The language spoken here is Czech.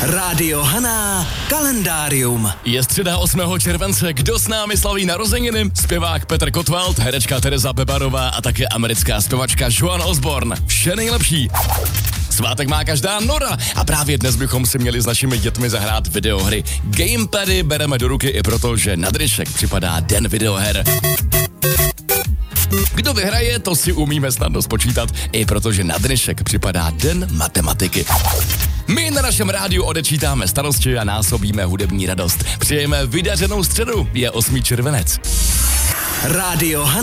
Rádio Haná, kalendárium. Je středa 8. července, kdo s námi slaví narozeniny? Zpěvák Petr Kotwald, herečka Tereza Bebarová a také americká zpěvačka Joan Osborne. Vše nejlepší. Svátek má každá Nora a právě dnes bychom si měli s našimi dětmi zahrát videohry. Gamepady bereme do ruky i proto, že na dnešek připadá den videoher. Kdo vyhraje, to si umíme snadno spočítat, i protože na dnešek připadá den matematiky. My na našem rádiu odečítáme starosti a násobíme hudební radost. Přejeme vydařenou středu, je 8. červenec. Rádio Haná.